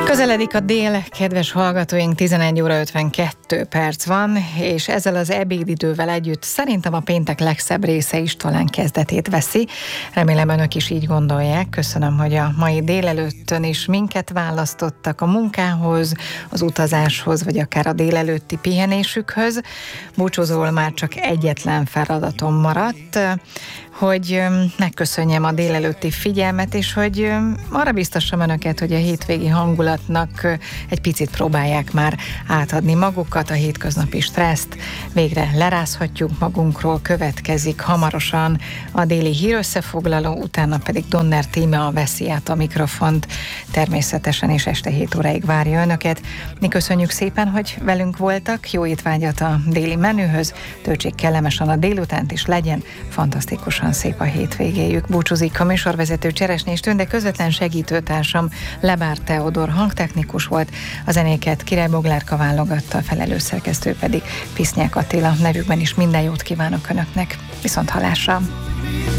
Közeledik a dél, kedves hallgatóink, 11 óra 52 perc van, és ezzel az ebédidővel együtt szerintem a péntek legszebb része is talán kezdetét veszi. Remélem önök is így gondolják. Köszönöm, hogy a mai délelőttön is minket választottak a munkához, az utazáshoz, vagy akár a délelőtti pihenésükhöz. Búcsúzóul már csak egyetlen feladatom maradt, hogy megköszönjem a délelőtti figyelmet, és hogy arra biztassam önöket, hogy a hétvégi hangulatnak egy picit próbálják már átadni magukat, a hétköznapi stresszt. Végre lerázhatjuk magunkról, következik hamarosan a déli hírösszefoglaló, utána pedig Donner Tíme veszi át a mikrofont, természetesen, és este 7 óráig várja önöket. Mi köszönjük szépen, hogy velünk voltak, jó étvágyat a déli menühöz, töltsék kellemesen a délutánt, és legyen fantasztikusan szép a hétvégéjük. Búcsúzik a műsorvezető Cseresnés Tünde, közvetlen segítőtársam Lebár Teodor hangtechnikus volt, a zenéket Király Boglárka válogatta, a felelős szerkesztő pedig Pisznyák Attila. Nevükben is minden jót kívánok önöknek. Viszont hallásra!